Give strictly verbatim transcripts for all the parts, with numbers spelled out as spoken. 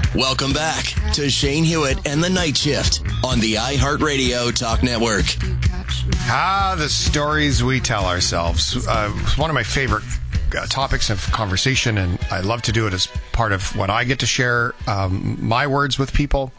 Welcome back to Shane Hewitt and the Night Shift on the iHeartRadio Talk Network. Ah, the stories we tell ourselves. Uh, one of my favorite uh, topics of conversation, and I love to do it as part of what I get to share um, my words with people.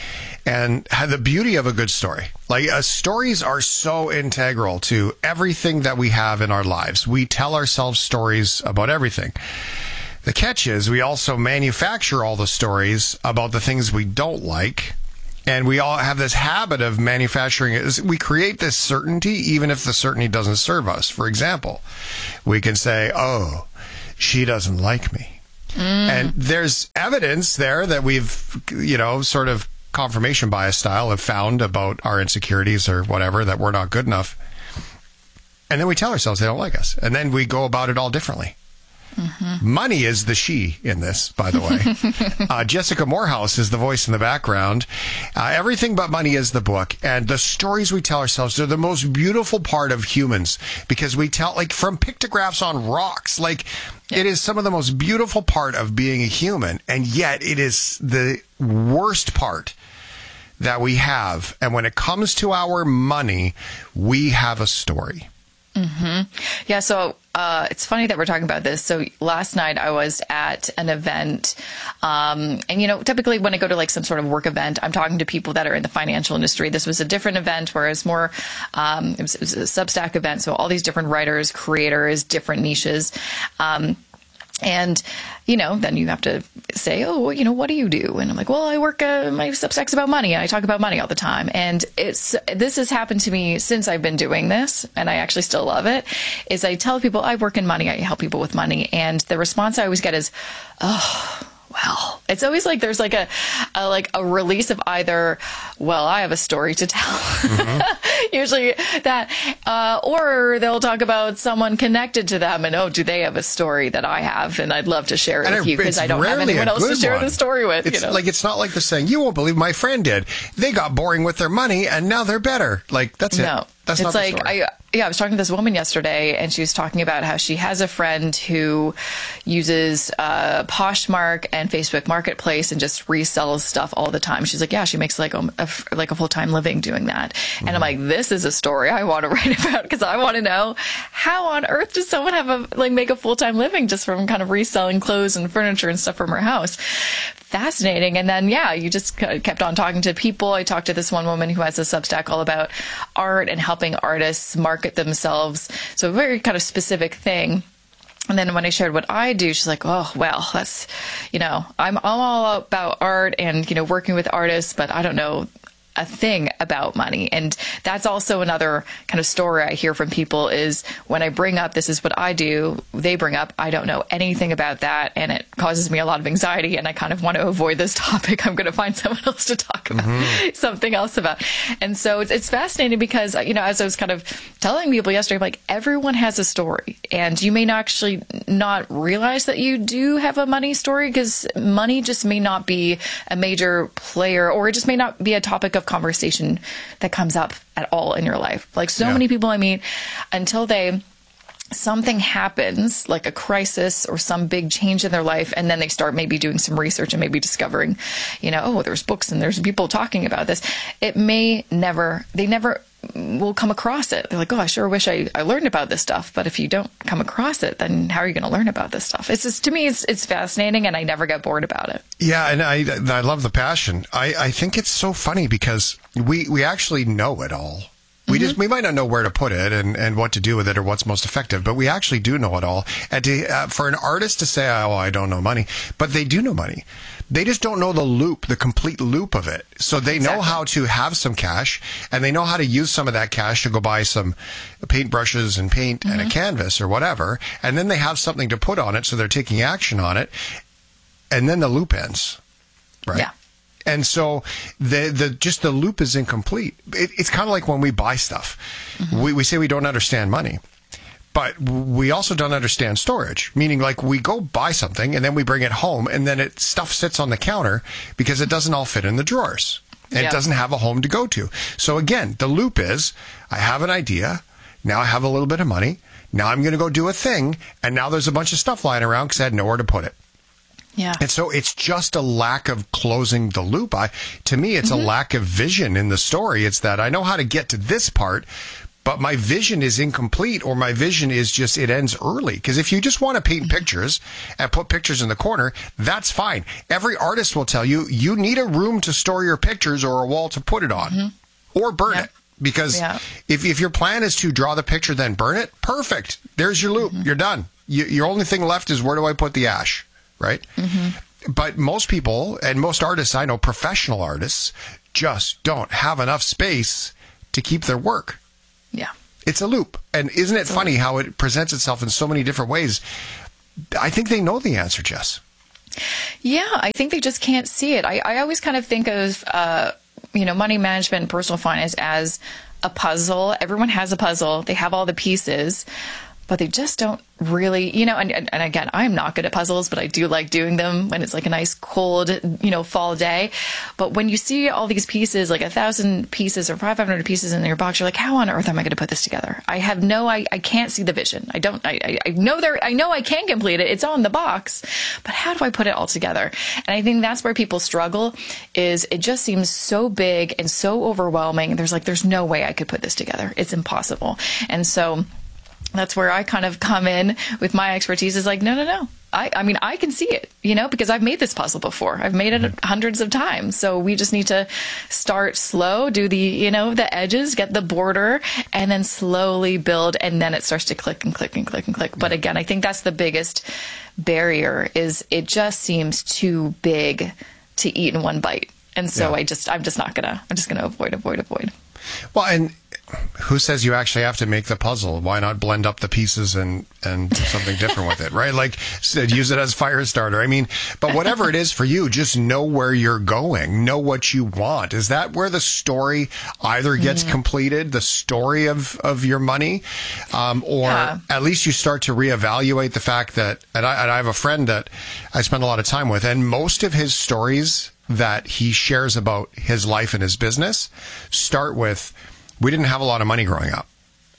And the beauty of a good story. Like, uh, stories are so integral to everything that we have in our lives. We tell ourselves stories about everything. The catch is we also manufacture all the stories about the things we don't like. And we all have this habit of manufacturing it. We create this certainty, even if the certainty doesn't serve us. For example, we can say, oh, she doesn't like me. Mm. And there's evidence there that we've, you know, sort of confirmation bias style have found about our insecurities or whatever, that we're not good enough. And then we tell ourselves they don't like us. And then we go about it all differently. Mm-hmm. Money is the she in this, by the way. uh, Jessica Morehouse is the voice in the background. Uh, Everything But Money is the book. And the stories we tell ourselves, they're the most beautiful part of humans, because we tell, like, from pictographs on rocks, like, yeah. It is some of the most beautiful part of being a human. And yet it is the worst part that we have. And when it comes to our money, we have a story. Mm-hmm. Yeah, so uh, it's funny that we're talking about this. So last night I was at an event, um, and, you know, typically when I go to like some sort of work event, I'm talking to people that are in the financial industry. This was a different event where it's more, um, it was, it was a Substack event. So all these different writers, creators, different niches. Um, And, you know, then you have to say, oh, well, you know, what do you do? And I'm like, well, I work, uh, my Substack's about money. And I talk about money all the time. And it's, this has happened to me since I've been doing this. And I actually still love it. Is I tell people I work in money. I help people with money. And the response I always get is, oh, well, it's always like there's like a, a like a release of either, well, I have a story to tell, mm-hmm. usually that, uh, or they'll talk about someone connected to them and, oh, do they have a story that I have? And I'd love to share it and with it, you because I don't have anyone else to share one. the story with. It's you know? like, it's not like they're saying, you won't believe my friend did. They got boring with their money and now they're better. Like, that's it. No. That's it's not like, the story. I, yeah, I was talking to this woman yesterday and she was talking about how she has a friend who uses uh, Poshmark and Facebook Marketplace and just resells stuff all the time. She's like, yeah, she makes like a, a like a full-time living doing that. Mm-hmm. And I'm like, this is a story I want to write about because I want to know how on earth does someone have a, like make a full-time living just from kind of reselling clothes and furniture and stuff from her house. Fascinating. And then, yeah, you just kept on talking to people. I talked to this one woman who has a Substack all about art and helping artists market themselves. So a very kind of specific thing. And then when I shared what I do, she's like, oh, well, that's, you know, I'm, I'm all about art and, you know, working with artists, but I don't know a thing about money. And that's also another kind of story I hear from people is when I bring up, this is what I do, they bring up, I don't know anything about that. And it causes me a lot of anxiety. And I kind of want to avoid this topic. I'm going to find someone else to talk about mm-hmm. something else about. And so it's, it's fascinating because, you know, as I was kind of telling people yesterday, I'm like, everyone has a story and you may not actually not realize that you do have a money story because money just may not be a major player or it just may not be a topic of conversation that comes up at all in your life. Like so yeah. many people I meet, until they something happens, like a crisis or some big change in their life, and then they start maybe doing some research and maybe discovering, you know, oh, there's books and there's people talking about this. It may never, they never will come across it. They're like, oh, I sure wish I, I learned about this stuff. But if you don't come across it, then how are you going to learn about this stuff? It's just, to me, it's it's fascinating and I never get bored about it. Yeah, and I I love the passion. I, I think it's so funny because we, we actually know it all. We mm-hmm. just we might not know where to put it and, and what to do with it or what's most effective, but we actually do know it all. And to, uh, for an artist to say, oh, I don't know money, but they do know money. They just don't know the loop, the complete loop of it. So they exactly. know how to have some cash and they know how to use some of that cash to go buy some paintbrushes and paint mm-hmm. and a canvas or whatever. And then they have something to put on it. So they're taking action on it. And then the loop ends. Right. Yeah. And so the the just the loop is incomplete. It, it's kind of like when we buy stuff. Mm-hmm. We we say we don't understand money. But we also don't understand storage, meaning like we go buy something and then we bring it home and then it stuff sits on the counter because it doesn't all fit in the drawers. And yeah. It doesn't have a home to go to. So again, the loop is I have an idea. Now I have a little bit of money. Now I'm going to go do a thing. And now there's a bunch of stuff lying around because I had nowhere to put it. Yeah. And so it's just a lack of closing the loop. I, to me, it's mm-hmm. a lack of vision in the story. It's that I know how to get to this part, but my vision is incomplete, or my vision is just, it ends early. Because if you just want to paint pictures and put pictures in the corner, that's fine. Every artist will tell you, you need a room to store your pictures or a wall to put it on, mm-hmm. or burn yeah. it. Because yeah. if, if your plan is to draw the picture, then burn it, perfect. There's your loop. Mm-hmm. You're done. You, your only thing left is, where do I put the ash? Right? Mm-hmm. But most people, and most artists I know, professional artists, just don't have enough space to keep their work. Yeah. It's a loop. And isn't it funny how it presents itself in so many different ways? I think they know the answer, Jess. Yeah, I think they just can't see it. I, I always kind of think of, uh, you know, money management and personal finance as a puzzle. Everyone has a puzzle. They have all the pieces, but they just don't really, you know, and, and, and again, I'm not good at puzzles, but I do like doing them when it's like a nice cold, you know, fall day. But when you see all these pieces, like a thousand pieces or five hundred pieces in your box, you're like, how on earth am I going to put this together? I have no, I, I can't see the vision. I don't, I, I know there, I know I can complete it. It's on the box, but how do I put it all together? And I think that's where people struggle, is it just seems so big and so overwhelming. There's like, there's no way I could put this together. It's impossible. And so that's where I kind of come in with my expertise, is like, no, no, no. I, I mean, I can see it, you know, because I've made this puzzle before. I've made it mm-hmm. hundreds of times. So we just need to start slow, do the, you know, the edges, get the border, and then slowly build. And then it starts to click and click and click and click. But again, I think that's the biggest barrier, is it just seems too big to eat in one bite. And so yeah. I just, I'm just not gonna, I'm just gonna avoid, avoid, avoid. Well, and who says you actually have to make the puzzle? Why not blend up the pieces and, and do something different with it, right? Like, use it as fire starter. I mean, but whatever it is for you, just know where you're going, know what you want. Is that where the story either gets mm. completed, the story of, of your money, um, or yeah. at least you start to reevaluate the fact that, and I, and I have a friend that I spend a lot of time with, and most of his stories that he shares about his life and his business start with, we didn't have a lot of money growing up.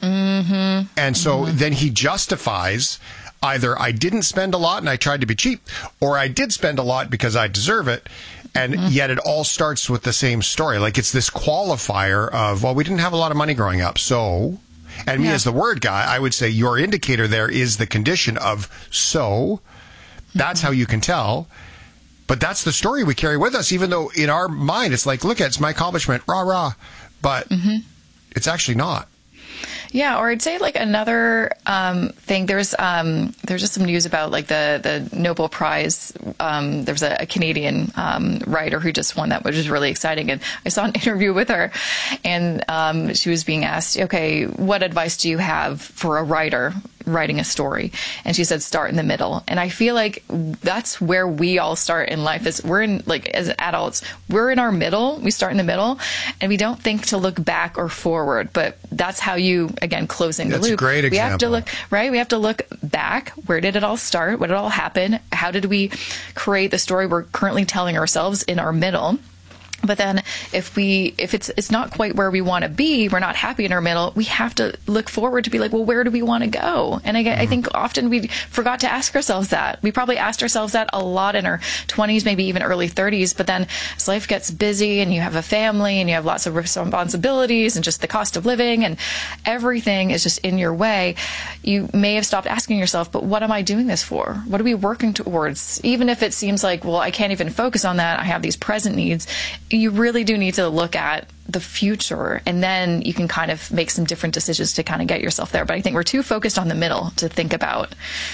Mm-hmm. And so mm-hmm. then he justifies either I didn't spend a lot and I tried to be cheap, or I did spend a lot because I deserve it. And mm-hmm. yet it all starts with the same story. Like, it's this qualifier of, well, we didn't have a lot of money growing up. So, and me yeah. as the word guy, I would say your indicator there is the condition of so. That's mm-hmm. how you can tell. But that's the story we carry with us, even though in our mind, it's like, look at, it's my accomplishment, rah, rah. But mm-hmm. it's actually not. Yeah, or I'd say like another um, thing. There's um, there's just some news about like the the Nobel Prize. Um, there's a, a Canadian um, writer who just won that, which is really exciting. And I saw an interview with her, and um, she was being asked, "Okay, what advice do you have for a writer writing a story?" And she said, "Start in the middle." And I feel like that's where we all start in life. Is we're in like as adults, we're in our middle. We start in the middle, and we don't think to look back or forward. But that's how you. Again, closing the That's loop. a great example. We have to look, right? We have to look back. Where did it all start? What did it all happen? How did we create the story we're currently telling ourselves in our middle? But then if we, if it's, it's not quite where we want to be, we're not happy in our middle, we have to look forward to be like, well, where do we want to go? And I, mm-hmm. I think often we forgot to ask ourselves that. We probably asked ourselves that a lot in our twenties, maybe even early thirties. But then as life gets busy and you have a family and you have lots of responsibilities and just the cost of living and everything is just in your way, you may have stopped asking yourself, but what am I doing this for? What are we working towards? Even if it seems like, well, I can't even focus on that. I have these present needs. You really do need to look at the future, and then you can kind of make some different decisions to kind of get yourself there. But I think we're too focused on the middle to think about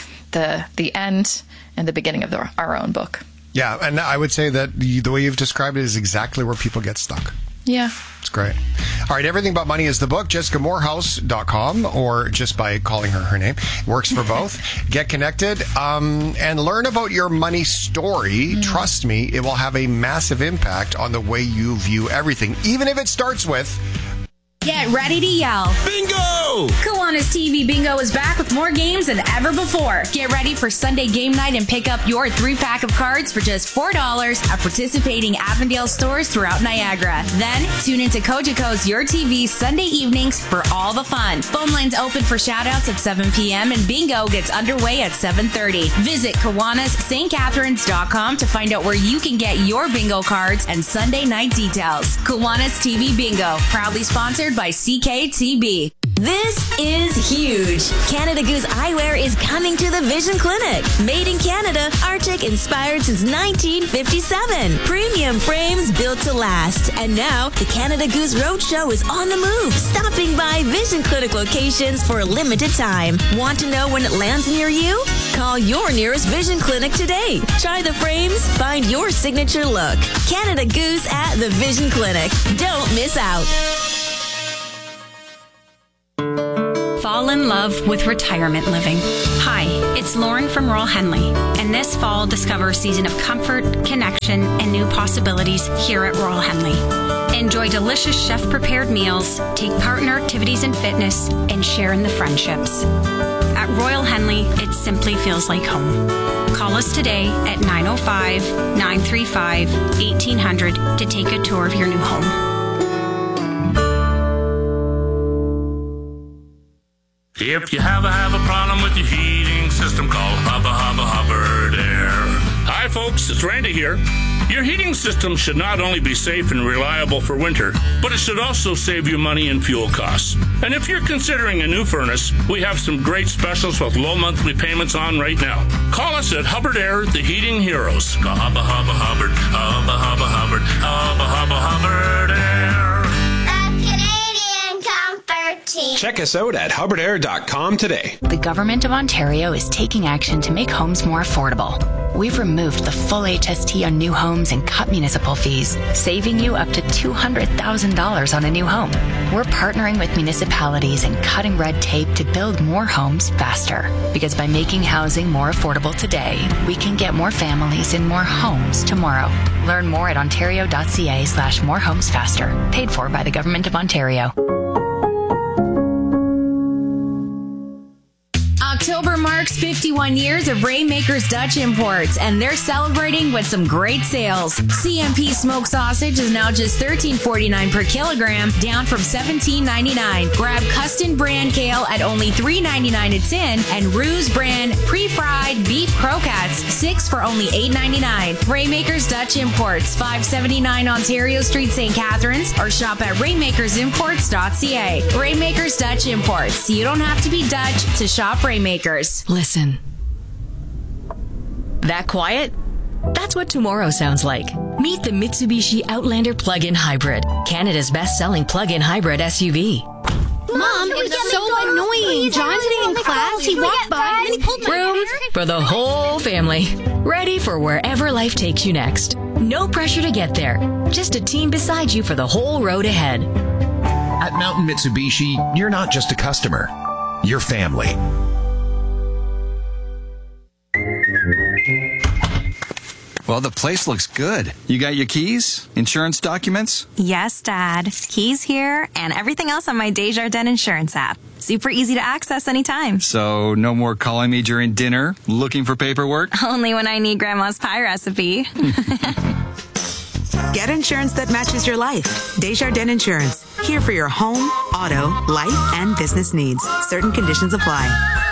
the the end and the beginning of the, our own book. Yeah, and I would say that the, the way you've described it is exactly where people get stuck. Yeah. It's great. All right, Everything About Money is the book, jessica moorhouse dot com, or just by calling her her name. Works for both. Get connected um, and learn about your money story. Mm. Trust me, it will have a massive impact on the way you view everything, even if it starts with Get ready to yell. Bingo! Kiwanis T V Bingo is back with more games than ever before. Get ready for Sunday game night and pick up your three-pack of cards for just four dollars at participating Avondale stores throughout Niagara. Then, tune into Cogeco's Your T V Sunday evenings for all the fun. Phone lines open for shoutouts at seven p.m. and Bingo gets underway at seven thirty. Visit Kiwanis St Catharines dot com to find out where you can get your bingo cards and Sunday night details. Kiwanis T V Bingo, proudly sponsored by C K T B. This is huge. Canada Goose Eyewear is coming to the Vision Clinic. Made in Canada, Arctic inspired since nineteen fifty-seven. Premium frames built to last. And now, the Canada Goose Roadshow is on the move, stopping by Vision Clinic locations for a limited time. Want to know when it lands near you? Call your nearest Vision Clinic today. Try the frames, find your signature look. Canada Goose at the Vision Clinic. Don't miss out. Fall in love with retirement living. Hi, it's Lauren from Royal Henley, and this fall discover a season of comfort, connection, and new possibilities here at Royal Henley. Enjoy delicious chef-prepared meals, take part in our activities and fitness, and share in the friendships. At Royal Henley, it simply feels like home. Call us today at nine oh five, nine three five, eighteen hundred to take a tour of your new home. If you have a, have a problem with your heating system, call Hubba Hubba Hubbard Air. Hi folks, it's Randy here. Your heating system should not only be safe and reliable for winter, but it should also save you money and fuel costs. And if you're considering a new furnace, we have some great specials with low monthly payments on right now. Call us at Hubbard Air, the heating heroes. Call Hubba Hubba Hubbard, Hubba Hubba Hubbard, Hubba Hubba Hubbard Air. Check us out at hubbard air dot com today. The Government of Ontario is taking action to make homes more affordable. We've removed the full H S T on new homes and cut municipal fees, saving you up to two hundred thousand dollars on a new home. We're partnering with municipalities and cutting red tape to build more homes faster. Because by making housing more affordable today, we can get more families in more homes tomorrow. Learn more at ontario.ca slash more homes faster. Paid for by the Government of Ontario. October marks fifty-one years of Rainmakers Dutch Imports, and they're celebrating with some great sales. C M P smoked sausage is now just thirteen forty-nine per kilogram, down from seventeen ninety-nine. Grab Custom brand kale at only three ninety-nine a tin, and Ruse brand pre-fried beef croquettes, six for only eight ninety-nine. Rainmakers Dutch Imports, five seventy-nine Ontario Street, Saint Catharines, or shop at rainmakers imports dot c a. Rainmakers Dutch Imports. You don't have to be Dutch to shop Rainmakers. Listen. That quiet? That's what tomorrow sounds like. Meet the Mitsubishi Outlander Plug-in Hybrid, Canada's best-selling plug-in hybrid S U V. Mom, it was so annoying. John today in class, he walked by and then he pulled my hair. Room for the whole family. Ready for wherever life takes you next. No pressure to get there. Just a team beside you for the whole road ahead. At Mountain Mitsubishi, you're not just a customer. You're family. Well, the place looks good. You got your keys? Insurance documents? Yes, Dad. Keys here and everything else on my Desjardins Insurance app. Super easy to access anytime. So, no more calling me during dinner, looking for paperwork? Only when I need Grandma's pie recipe. Get insurance that matches your life. Desjardins Insurance. Here for your home, auto, life, and business needs. Certain conditions apply.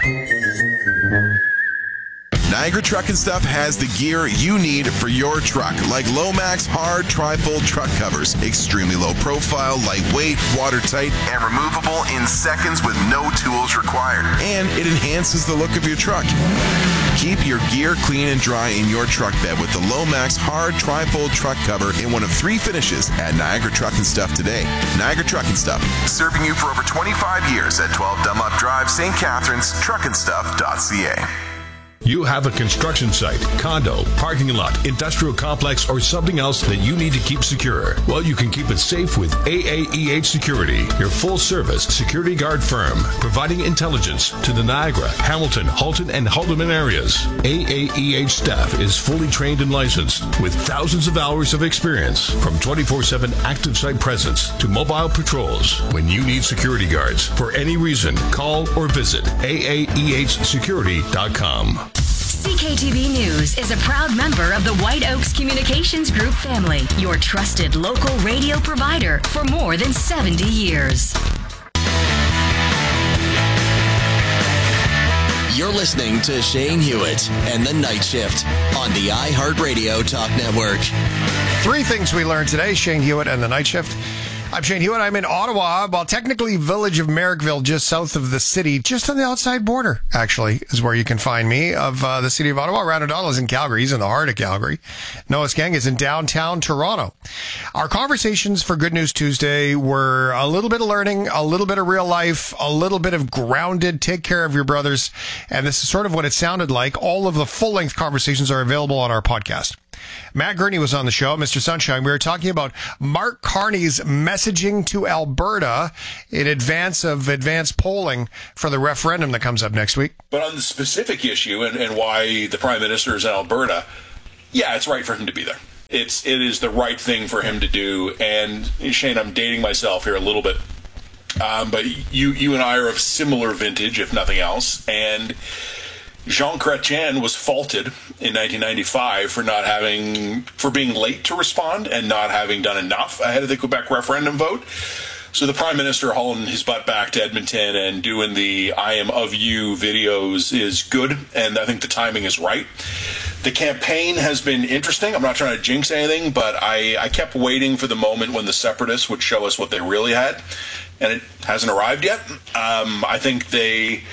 Niagara Truck and Stuff has the gear you need for your truck, like Lomax hard tri-fold truck covers. Extremely low profile, lightweight, watertight, and removable in seconds with no tools required. And it enhances the look of your truck. Keep your gear clean and dry in your truck bed with the Lomax hard tri-fold truck cover in one of three finishes at Niagara Truck and Stuff today. Niagara Truck and Stuff, serving you for over twenty-five years at twelve Dunlop Drive, Saint Catharines, truck and stuff dot c a. You have a construction site, condo, parking lot, industrial complex, or something else that you need to keep secure. Well, you can keep it safe with A A E H Security, your full-service security guard firm, providing intelligence to the Niagara, Hamilton, Halton, and Haldeman areas. A A E H staff is fully trained and licensed with thousands of hours of experience, from twenty-four seven active site presence to mobile patrols. When you need security guards for any reason, call or visit A A E H security dot com. C K T V News is a proud member of the White Oaks Communications Group family, your trusted local radio provider for more than seventy years. You're listening to Shane Hewitt and the Night Shift on the iHeartRadio Talk Network. Three things we learned today, Shane Hewitt and the Night Shift. I'm Shane Hewitt. I'm in Ottawa, well, technically village of Merrickville, just south of the city, just on the outside border, actually, is where you can find me, of uh, the city of Ottawa. Ryan O'Donnell is in Calgary. He's in the heart of Calgary. Noah Skeng is in downtown Toronto. Our conversations for Good News Tuesday were a little bit of learning, a little bit of real life, a little bit of grounded, take care of your brothers, and this is sort of what it sounded like. All of the full-length conversations are available on our podcast. Matt Gurney was on the show, Mister Sunshine. We were talking about Mark Carney's messaging to Alberta in advance of advanced polling for the referendum that comes up next week. But on the specific issue and, and why the Prime Minister is in Alberta, yeah, it's right for him to be there. It's, it is the right thing for him to do. And Shane, I'm dating myself here a little bit. Um, but you, you and I are of similar vintage, if nothing else. And Jean Chrétien was faulted in nineteen ninety-five for not having, for being late to respond and not having done enough ahead of the Quebec referendum vote. So the Prime Minister hauling his butt back to Edmonton and doing the I am of you videos is good, and I think the timing is right. The campaign has been interesting. I'm not trying to jinx anything, but I, I kept waiting for the moment when the Separatists would show us what they really had, and it hasn't arrived yet. Um, I think they...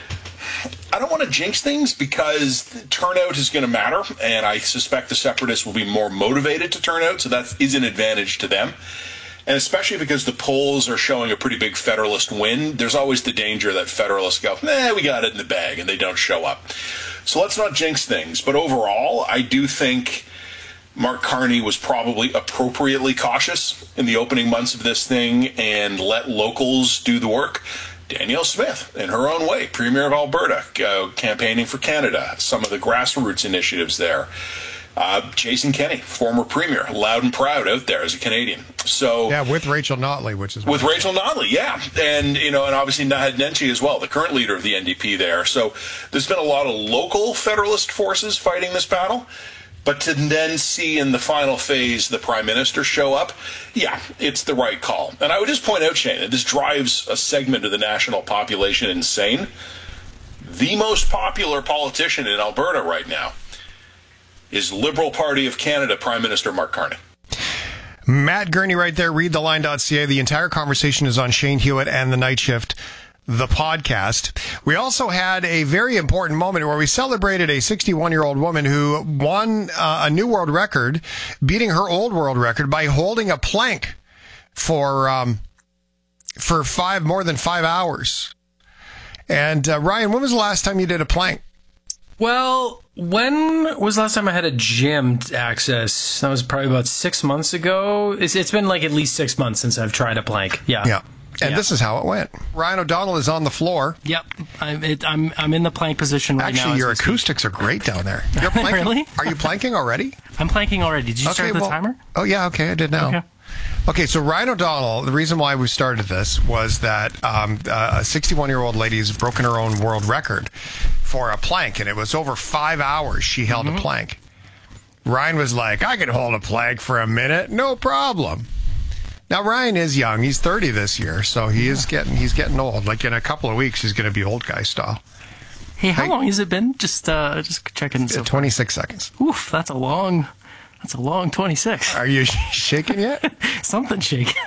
I don't want to jinx things because turnout is going to matter, and I suspect the Separatists will be more motivated to turn out, so that is an advantage to them. And especially because the polls are showing a pretty big Federalist win, there's always the danger that Federalists go, nah, we got it in the bag, and they don't show up. So let's not jinx things. But overall, I do think Mark Carney was probably appropriately cautious in the opening months of this thing and let locals do the work. Danielle Smith, in her own way, Premier of Alberta, uh, campaigning for Canada, some of the grassroots initiatives there. Uh, Jason Kenney, former Premier, loud and proud out there as a Canadian. So yeah, with Rachel Notley, which is with Rachel Notley, yeah, and you know, and obviously Naheed Nenshi as well, the current leader of the N D P there. So there's been a lot of local Federalist forces fighting this battle. But to then see in the final phase the Prime Minister show up, yeah, it's the right call. And I would just point out, Shane, that this drives a segment of the national population insane. The most popular politician in Alberta right now is Liberal Party of Canada Prime Minister Mark Carney. Matt Gurney right there, read the line dot c a. The entire conversation is on Shane Hewitt and the Night Shift, the podcast. We also had a very important moment where we celebrated a sixty-one-year-old woman who won uh, a new world record, beating her old world record by holding a plank for um, for five more than five hours. And uh, Ryan, when was the last time you did a plank? Well, when was the last time I had a gym access? That was probably about six months ago. It's, it's been like at least six months since I've tried a plank. Yeah. Yeah. And yeah. This is how it went. Ryan O'Donnell is on the floor. Yep, I'm it, I'm I'm in the plank position right Actually, now. Actually, your acoustics speak. are great down there. You're planking. Really? Are you planking already? I'm planking already. Did you okay, start the well, timer? Oh yeah, okay, I did now. Okay. Okay, so Ryan O'Donnell, the reason why we started this was that um, uh, a sixty-one-year-old lady has broken her own world record for a plank, and it was over five hours she held mm-hmm. a plank. Ryan was like, I can hold a plank for a minute, no problem. Now, Ryan is young. He's thirty this year, so he is getting he's getting old. Like in a couple of weeks, he's going to be old guy style. Hey, how hey, long has it been? Just uh, just checking. So twenty-six seconds. Oof, that's a long, that's a long twenty-six. Are you shaking yet? Something shaking.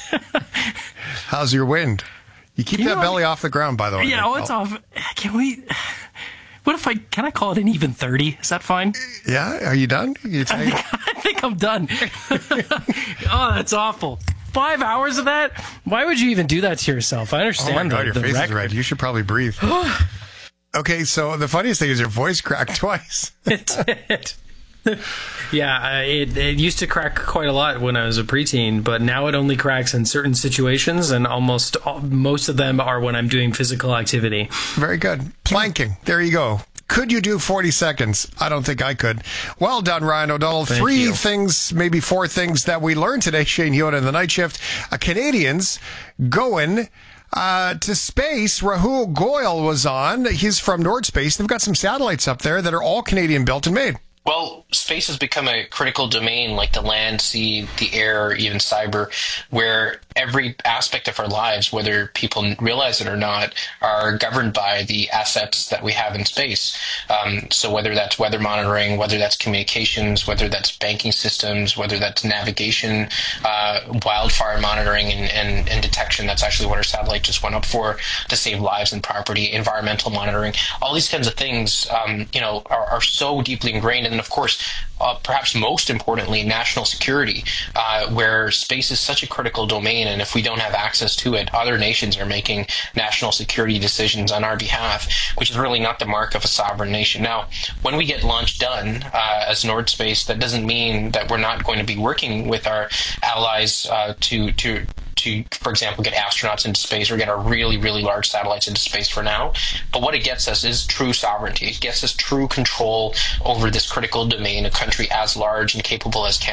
How's your wind? You keep you that know, belly off the ground, by the way. Yeah, oh, it's off. Can we... What if I... Can I call it an even thirty? Is that fine? Yeah? Are you done? You I, think, I think I'm done. Oh, that's awful. Five hours of that? Why would you even do that to yourself? I understand. Oh my God, the, your the face record. is red. You should probably breathe. Okay, so the funniest thing is your voice cracked twice. It did. Yeah, uh, it, it used to crack quite a lot when I was a preteen, but now it only cracks in certain situations, and almost all, most of them are when I'm doing physical activity. Very good. Planking. There you go. Could you do forty seconds? I don't think I could. Well done, Ryan O'Donnell. Thank Three you. things, maybe four things that we learned today. Shane Hewitt in the night shift. Uh, Canadians going uh, to space. Rahul Goyal was on. He's from Nordspace. They've got some satellites up there that are all Canadian built and made. Well, space has become a critical domain like the land, sea, the air, even cyber, where every aspect of our lives, whether people realize it or not, are governed by the assets that we have in space. Um, so whether that's weather monitoring, whether that's communications, whether that's banking systems, whether that's navigation, uh, wildfire monitoring and, and, and detection, that's actually what our satellite just went up for, to save lives and property, environmental monitoring, all these kinds of things, um, you know, are, are so deeply ingrained. And of course, uh, perhaps most importantly, national security, uh, where space is such a critical domain. And if we don't have access to it, other nations are making national security decisions on our behalf, which is really not the mark of a sovereign nation. Now, when we get launch done uh, as Nordspace, that doesn't mean that we're not going to be working with our allies uh, to to to, for example, get astronauts into space or get our really, really large satellites into space for now. But what it gets us is true sovereignty. It gets us true control over this critical domain, a country as large and capable as Canada.